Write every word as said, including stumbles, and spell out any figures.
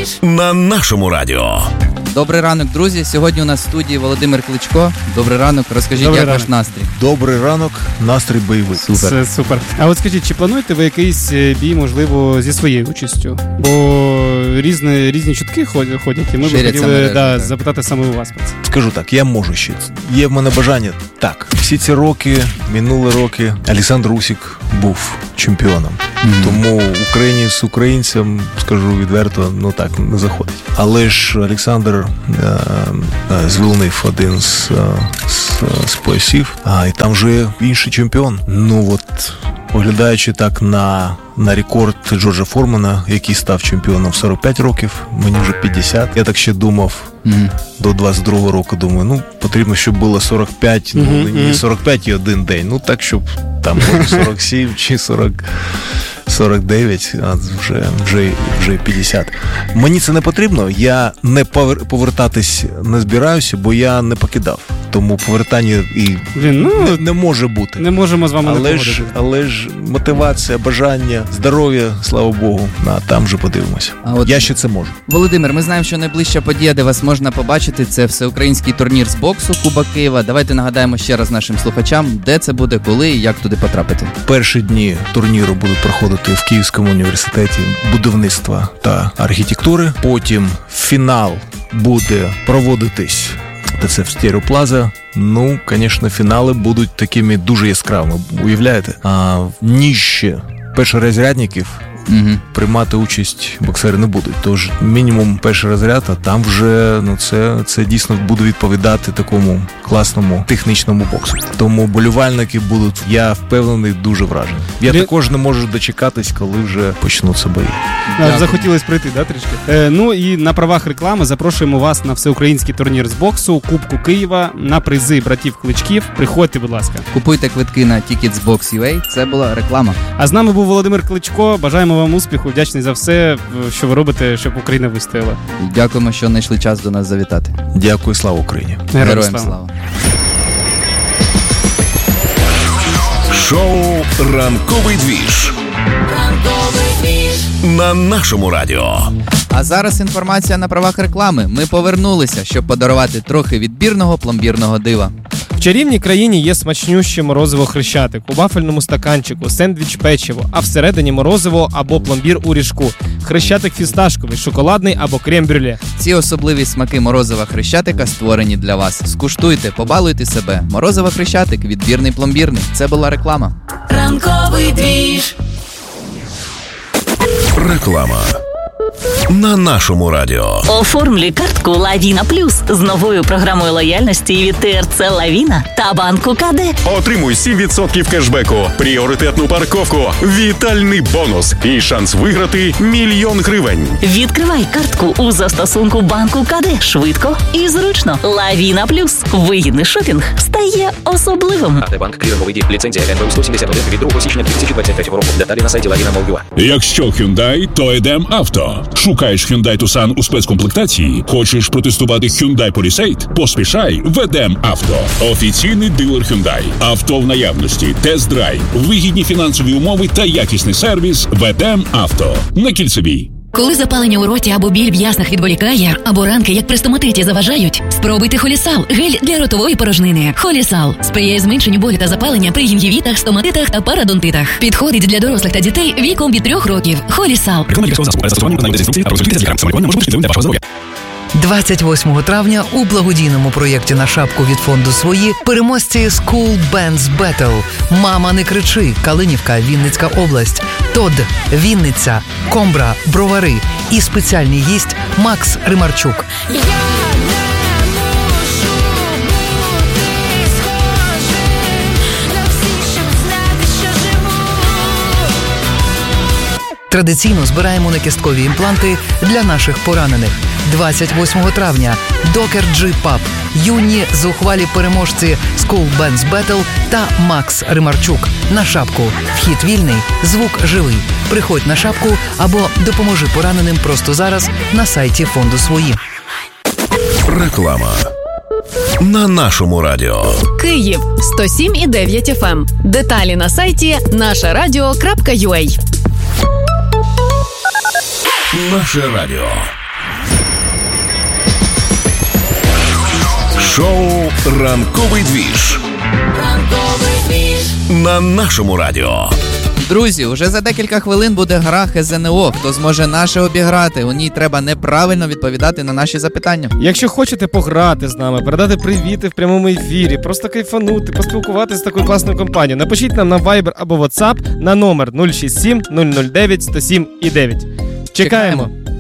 на нашому радіо. Добрий ранок, друзі. Сьогодні у нас в студії Володимир Кличко. Добрий ранок. Розкажіть, Добрий як ранок. ваш настрій? Добрий ранок, настрій бойовий. Супер. Це супер. А от скажіть, чи плануєте ви якийсь бій, можливо, зі своєю участю? Бо різні, різні чутки ходять, ходять і ми б Ширяться хотіли мережі, да, так. запитати саме у вас про це. Скажу так, я можу ще. Є в мене бажання. Так, всі ці роки, минулі роки, Олександр Усик був чемпіоном. Mm-hmm. Тому українець українцям, скажу відверто, ну так, не заходить. Але ж Олександр е- е- звільнив один з, з, з поясів, а і там вже інший чемпіон. Ну от, оглядаючи так на, на рекорд Джорджа Формана, який став чемпіоном в сорок п'ять років, мені вже п'ятдесят. Я так ще думав, mm-hmm. до двадцять другого року, думаю, ну, потрібно, щоб було сорок п'ять, ну, mm-hmm. не сорок п'ять і один день, ну, так, щоб там сорок сім чи сорок, сорок дев'ять, а вже, вже, вже п'ятдесят. Мені це не потрібно, я не повер, повертатись не збираюся, бо я не покидав. Тому повертання і Блін, ну, не, не може бути. Не можемо з вами але не ж, погодити. але ж мотивація, бажання, здоров'я, слава Богу, а там вже подивимося. А от... Я ще це можу. Володимир, ми знаємо, що найближча подія, де вас можна побачити, це всеукраїнський турнір з боксу Кубок Києва. Давайте нагадаємо ще раз нашим слухачам, де це буде, коли і як туди потрапити. Перші дні турніру будуть проходити в Київському університеті будівництва та архітектури. Потім фінал буде проводитись це в Стереоплаза. Ну, звісно, фінали будуть такими дуже яскравими. Уявляєте? А нижче першорозрядників угу. приймати участь боксери не будуть. Тож мінімум перший розряд, а там вже ну це, це дійсно буде відповідати такому класному технічному боксу. Тому болівальники будуть, я впевнений, дуже вражені. Я Лі... також не можу дочекатись, коли вже почнуться бої. Аж захотілось прийти, да, трішки? Е, ну і на правах реклами запрошуємо вас на всеукраїнський турнір з боксу Кубку Києва на призи братів Кличків. Приходьте, будь ласка. Купуйте квитки на Ticketsbox точка ю а. Це була реклама. А з нами був Володимир Кличко. Бажаємо вам успіху, вдячний за все, що ви робите, щоб Україна вистояла. Дякуємо, що знайшли час до нас завітати. Дякую, слава Україні. Героям, Героям слава. слава. Шоу «Ранковий двіж» на нашому радіо. А зараз інформація на правах реклами. Ми повернулися, щоб подарувати трохи відбірного пломбірного дива. В чарівній країні є смачнюще морозиво Хрещатик у вафельному стаканчику, сендвіч печиво, а всередині морозиво або пломбір у ріжку. Хрещатик фісташковий, шоколадний або крем-брюле. Ці особливі смаки морозива Хрещатика створені для вас. Скуштуйте, побалуйте себе. Морозиво Хрещатик, відбірний пломбірний. Це була реклама. Ранковий двіж. Реклама на нашому радіо. Оформлюй картку Лавіна Плюс з новою програмою лояльності від ТРЦ Лавіна та банку КД. Отримуй сім відсотків кешбеку, пріоритетну парковку, вітальний бонус і шанс виграти мільйон гривень. Відкривай картку у застосунку банку КД швидко і зручно. Лавіна Плюс. Вигідний шопінг стає особливим. АТ Банк, кліринговий дій, ліцензія ен ве сто сімдесят один від другого січня дві тисячі двадцять третього року. Деталі на сайті Лавіна Молдова. Якщо Hyundai, то Едем Авто. Шукаєш Hyundai Tucson у спецкомплектації? Хочеш протестувати Hyundai Palisade? Поспішай в Едем Авто. Офіційний дилер Hyundai. Авто в наявності, тест-драйв, вигідні фінансові умови та якісний сервіс в Едем Авто. На Кільцевій. Коли запалення у роті або біль в яснах відволікає, або ранки, як при стоматиті, заважають, спробуйте Холісал – гель для ротової порожнини. Холісал сприяє зменшенню болю та запалення при гінгівітах, стоматитах та парадонтитах. Підходить для дорослих та дітей віком від трьох років. Холісал. двадцять восьмого травня у благодійному проєкті «На шапку» від фонду «Свої» переможці School Bands Battle. «Мама, не кричи», Калинівка, Вінницька область, Тод, Вінниця, Комбра, Бровари і спеціальний гість Макс Римарчук. Традиційно збираємо накісткові імпланти для наших поранених. двадцять восьмого травня Докер Джи Паб, юні зухвалі переможці School Bands Battle та Макс Римарчук. На шапку. Вхід вільний, звук живий. Приходь на шапку або допоможи пораненим просто зараз на сайті фонду «Свої». Реклама на нашому радіо. Київ сто сім і дев'ять еф ем. Деталі на сайті наша радіо крапка ю а. Наше радіо. Шоу «Ранковий двіж» на нашому радіо. Друзі, уже за декілька хвилин буде гра ха зет ен о. Хто зможе наше обіграти? У ній треба неправильно відповідати на наші запитання. Якщо хочете пограти з нами, передати привіти в прямому ефірі, просто кайфанути, поспілкуватися з такою класною компанією, напишіть нам на Viber або WhatsApp на номер нуль шість сім нуль нуль дев'ять сто сім і дев'ять. Чекаємо! Чекаємо.